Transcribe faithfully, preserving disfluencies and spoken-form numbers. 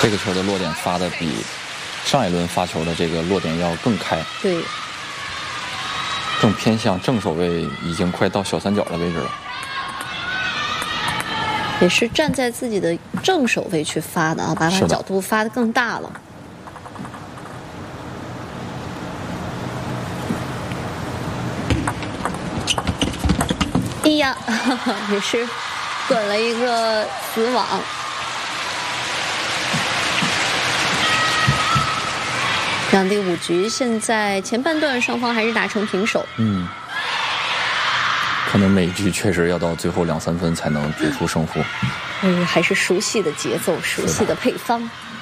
这个球的落点发的比上一轮发球的这个落点要更开， 对， 更偏向正手位，已经快到小三角的位置了。 也是站在自己的正手位去发的啊，把它角度发得更大了。哎呀，呵呵也是滚了一个死网。两第五局，现在前半段双方还是打成平手。 嗯，可能每一局确实要到最后两三分才能决出胜负。 嗯，还是熟悉的节奏，熟悉的配方。